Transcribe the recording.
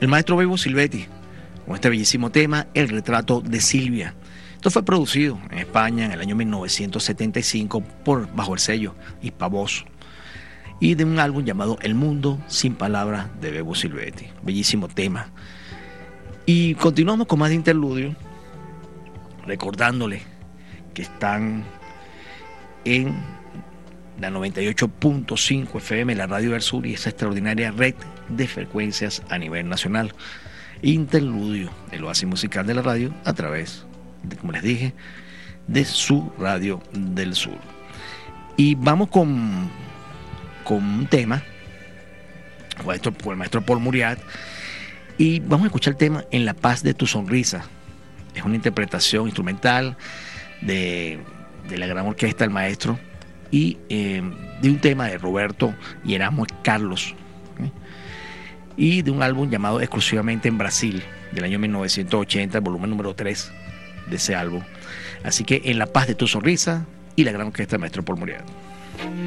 el maestro Bebo Silvetti, con este bellísimo tema, El retrato de Silvia. Esto fue producido en España en el año 1975 bajo el sello Hispavoz, y de un álbum llamado El mundo sin palabras de Bebo Silvetti. Bellísimo tema. Y continuamos con más de interludio, recordándoles que están en la 98.5 FM, la Radio del Sur, y esa extraordinaria red de frecuencias a nivel nacional. Interludio, el oasis musical de la radio, a través de, como les dije, de su Radio del Sur. Y vamos con un tema por el maestro Paul Muriat, y vamos a escuchar el tema En la paz de tu sonrisa. Es una interpretación instrumental de la gran orquesta del maestro, y de un tema de Roberto y Erasmo Carlos, y de un álbum llamado Exclusivamente en Brasil, del año 1980, el volumen número 3 de ese álbum. Así que En la paz de tu sonrisa y la gran orquesta del maestro Paul Muriat.